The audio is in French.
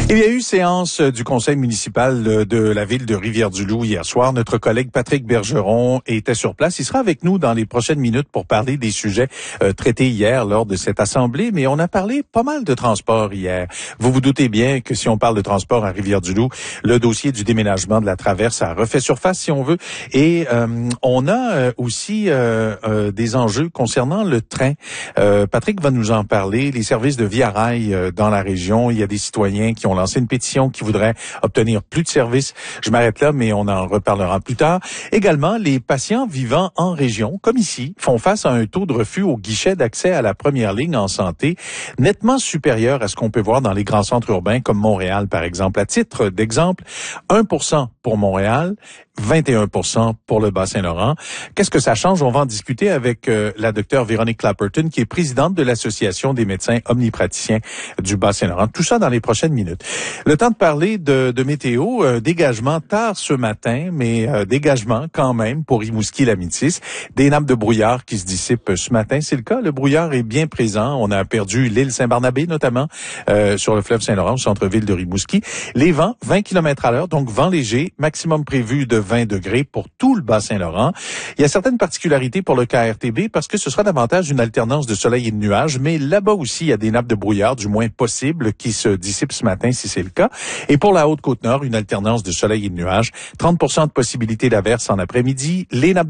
Il y a eu séance du conseil municipal de la ville de Rivière-du-Loup hier soir. Notre collègue Patrick Bergeron était sur place. Il sera avec nous dans les prochaines minutes pour parler des sujets traités hier lors de cette assemblée. Mais on a parlé pas mal de transport hier. Vous vous doutez bien que si on parle de transport à Rivière-du-Loup, le dossier du déménagement de la traverse a refait surface, si on veut. Et on a aussi des enjeux concernant le train. Patrick va nous en parler. Les services de Via Rail dans la région, il y a des citoyens qui ont lancé une pétition qui voudrait obtenir plus de services. Je m'arrête là, mais on en reparlera plus tard. Également, les patients vivant en région, comme ici, font face à un taux de refus au guichet d'accès à la première ligne en santé nettement supérieur à ce qu'on peut voir dans les grands centres urbains comme Montréal, par exemple. À titre d'exemple, 1% pour Montréal, 21% pour le Bas-Saint-Laurent. Qu'est-ce que ça change? On va en discuter avec la docteure Véronique Clapperton, qui est présidente de l'Association des médecins omnipraticiens du Bas-Saint-Laurent. Tout ça dans les prochaines minutes. Le temps de parler de météo, dégagement tard ce matin, mais dégagement quand même pour Rimouski-Lamitis. Des nappes de brouillard qui se dissipent ce matin. C'est le cas, le brouillard est bien présent. On a perdu l'île Saint-Barnabé notamment sur le fleuve Saint-Laurent, au centre-ville de Rimouski. Les vents, 20 km/h, donc vent léger, maximum prévu de 20 degrés pour tout le Bas-Saint-Laurent. Il y a certaines particularités pour le KRTB parce que ce sera davantage une alternance de soleil et de nuages, mais là-bas aussi, il y a des nappes de brouillard, du moins possible, qui se dissipent ce matin si c'est le cas. Et pour la Haute-Côte-Nord, une alternance de soleil et de nuages, 30% de possibilité d'averse en après-midi. Les nappes